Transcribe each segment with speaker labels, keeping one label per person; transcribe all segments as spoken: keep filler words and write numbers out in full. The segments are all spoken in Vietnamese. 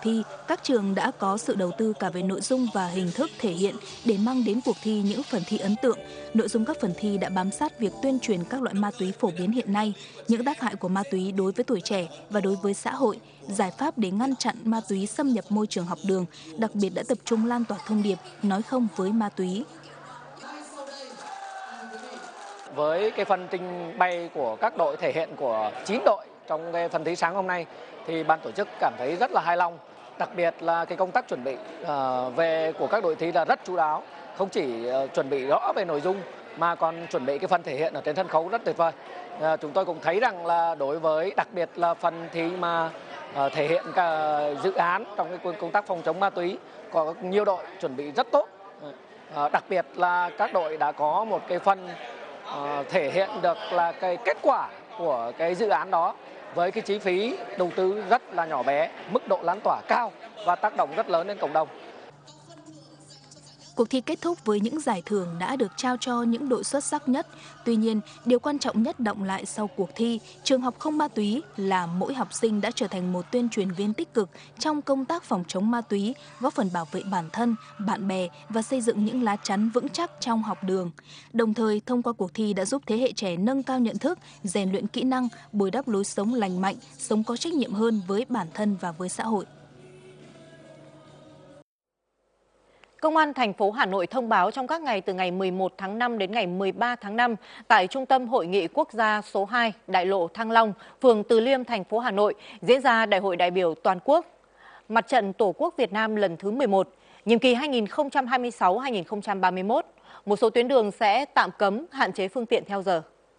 Speaker 1: thi, các trường đã có sự đầu tư cả về nội dung và hình thức thể hiện để mang đến cuộc thi những phần thi ấn tượng. Nội dung các phần thi đã bám sát việc tuyên truyền các loại ma túy phổ biến hiện nay, những tác hại của ma túy đối với tuổi trẻ và đối với xã hội, giải pháp để ngăn chặn ma túy xâm nhập môi trường học đường, đặc biệt đã tập trung lan tỏa thông điệp nói không với ma túy.
Speaker 2: Với cái phần trình bày của các đội thể hiện của chín đội trong cái phần thi sáng hôm nay thì ban tổ chức cảm thấy rất là hài lòng. Đặc biệt là cái công tác chuẩn bị uh, về của các đội thi là rất chu đáo, không chỉ uh, chuẩn bị rõ về nội dung mà còn chuẩn bị cái phần thể hiện ở trên sân khấu rất tuyệt vời. Uh, chúng tôi cũng thấy rằng là đối với đặc biệt là phần thi mà uh, thể hiện cả dự án trong cái công tác phòng chống ma túy, có nhiều đội chuẩn bị rất tốt. Uh, đặc biệt là các đội đã có một cái phần uh, thể hiện được là cái kết quả của cái dự án đó với cái chi phí đầu tư rất là nhỏ bé, mức độ lan tỏa cao và tác động rất lớn đến cộng đồng.
Speaker 1: Cuộc thi kết thúc với những giải thưởng đã được trao cho những đội xuất sắc nhất. Tuy nhiên, điều quan trọng nhất đọng lại sau cuộc thi, trường học không ma túy là mỗi học sinh đã trở thành một tuyên truyền viên tích cực trong công tác phòng chống ma túy, góp phần bảo vệ bản thân, bạn bè và xây dựng những lá chắn vững chắc trong học đường. Đồng thời, thông qua cuộc thi đã giúp thế hệ trẻ nâng cao nhận thức, rèn luyện kỹ năng, bồi đắp lối sống lành mạnh, sống có trách nhiệm hơn với bản thân và với xã hội.
Speaker 3: Công an thành phố Hà Nội thông báo trong các ngày từ ngày mười một tháng năm đến ngày mười ba tháng năm tại Trung tâm Hội nghị Quốc gia số hai, Đại lộ Thăng Long, phường Từ Liêm, thành phố Hà Nội diễn ra Đại hội đại biểu toàn quốc Mặt trận Tổ quốc Việt Nam lần thứ mười một, nhiệm kỳ hai nghìn không trăm hai mươi sáu đến hai nghìn không trăm ba mươi mốt. Một số tuyến đường sẽ tạm cấm, hạn chế phương tiện theo giờ.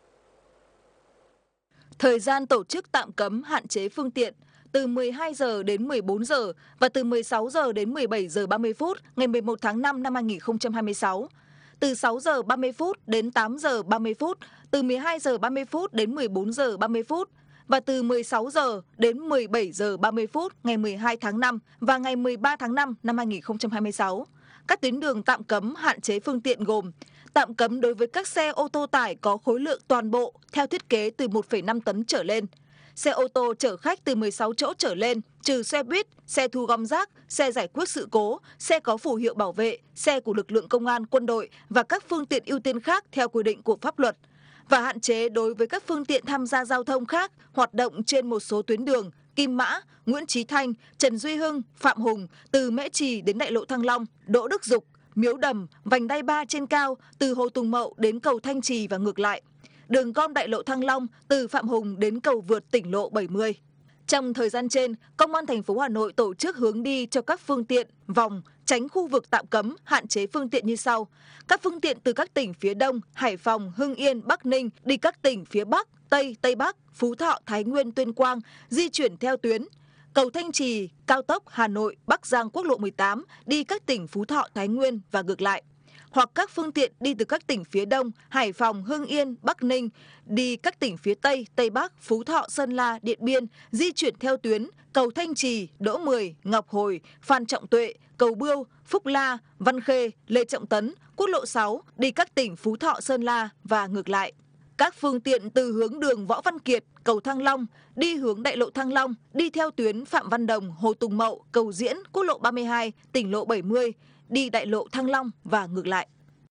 Speaker 4: Thời gian tổ chức tạm cấm, hạn chế phương tiện từ mười hai giờ đến mười bốn giờ và từ mười sáu giờ đến mười bảy giờ ba mươi phút ngày mười một tháng năm năm hai nghìn không trăm hai mươi sáu. Từ sáu giờ ba mươi phút đến tám giờ ba mươi phút, từ mười hai giờ ba mươi phút đến mười bốn giờ ba mươi phút và từ mười sáu giờ đến mười bảy giờ ba mươi phút ngày mười hai tháng năm và ngày mười ba tháng năm năm hai nghìn không trăm hai mươi sáu. Các tuyến đường tạm cấm, hạn chế phương tiện gồm: tạm cấm đối với các xe ô tô tải có khối lượng toàn bộ theo thiết kế từ một phẩy năm tấn trở lên, xe ô tô chở khách từ mười sáu chỗ trở lên, trừ xe buýt, xe thu gom rác, xe giải quyết sự cố, xe có phù hiệu bảo vệ, xe của lực lượng công an, quân đội và các phương tiện ưu tiên khác theo quy định của pháp luật, và hạn chế đối với các phương tiện tham gia giao thông khác hoạt động trên một số tuyến đường Kim Mã, Nguyễn Chí Thanh, Trần Duy Hưng, Phạm Hùng từ Mễ Trì đến Đại lộ Thăng Long, Đỗ Đức Dục, Miếu Đầm, vành đai ba trên cao từ Hồ Tùng Mậu đến cầu Thanh Trì và ngược lại, đường gom Đại lộ Thăng Long từ Phạm Hùng đến cầu vượt tỉnh lộ bảy mươi. Trong thời gian trên, Công an thành phố Hà Nội tổ chức hướng đi cho các phương tiện vòng tránh khu vực tạm cấm, hạn chế phương tiện như sau: các phương tiện từ các tỉnh phía Đông, Hải Phòng, Hưng Yên, Bắc Ninh đi các tỉnh phía Bắc, Tây, Tây Bắc, Phú Thọ, Thái Nguyên, Tuyên Quang di chuyển theo tuyến cầu Thanh Trì, cao tốc Hà Nội, Bắc Giang, quốc lộ mười tám đi các tỉnh Phú Thọ, Thái Nguyên và ngược lại. Hoặc các phương tiện đi từ các tỉnh phía Đông, Hải Phòng, Hưng Yên, Bắc Ninh đi các tỉnh phía Tây, Tây Bắc, Phú Thọ, Sơn La, Điện Biên di chuyển theo tuyến cầu Thanh Trì, Đỗ Mười, Ngọc Hồi, Phan Trọng Tuệ, cầu Bươu, Phúc La, Văn Khê, Lê Trọng Tấn, quốc lộ sáu đi các tỉnh Phú Thọ, Sơn La và ngược lại. Các phương tiện từ hướng đường Võ Văn Kiệt, cầu Thăng Long đi hướng Đại lộ Thăng Long đi theo tuyến Phạm Văn Đồng, Hồ Tùng Mậu, cầu Diễn, quốc lộ ba mươi hai, tỉnh lộ bảy mươi đi Đại lộ Thăng Long và ngược lại.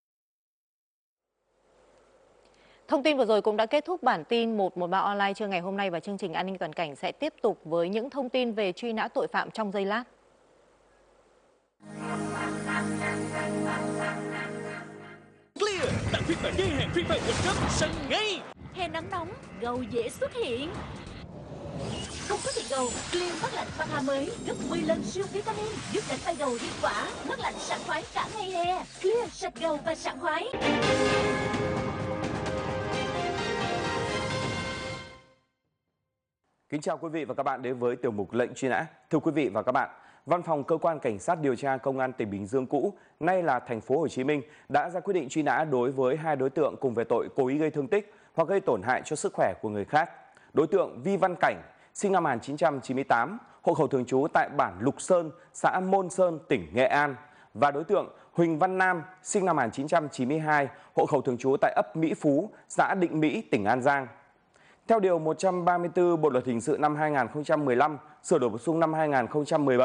Speaker 3: Thông tin vừa rồi cũng đã kết thúc bản tin một một ba online trưa ngày hôm nay, và chương trình An ninh toàn cảnh sẽ tiếp tục với những thông tin về truy nã tội phạm trong giây lát.
Speaker 5: Clear là phiên bản giới hạn Free Fire World Cup sân ngay.
Speaker 6: Hè nắng nóng, gầu dễ xuất hiện. Không có thịt gầu, Clear mát lạnh Pha mới gấp mười lần siêu vitamin giúp đánh bay gầu hiệu quả, mát lạnh sảng khoái cả ngày hè. Clear sạch gầu và sảng khoái.
Speaker 7: Kính chào quý vị và các bạn đến với tiểu mục lệnh truy nã. Thưa quý vị và các bạn, Văn phòng Cơ quan Cảnh sát điều tra Công an tỉnh Bình Dương cũ, nay là thành phố Hồ Chí Minh, đã ra quyết định truy nã đối với hai đối tượng cùng về tội cố ý gây thương tích hoặc gây tổn hại cho sức khỏe của người khác. Đối tượng Vi Văn Cảnh, sinh năm một nghìn chín trăm chín mươi tám, hộ khẩu thường trú tại bản Lục Sơn, xã Môn Sơn, tỉnh Nghệ An, và đối tượng Huỳnh Văn Nam, sinh năm một nghìn chín trăm chín mươi hai, hộ khẩu thường trú tại ấp Mỹ Phú, xã Định Mỹ, tỉnh An Giang. Theo điều một trăm ba mươi tư Bộ luật hình sự năm hai nghìn không trăm mười lăm, sửa đổi bổ sung năm hai nghìn không trăm mười bảy,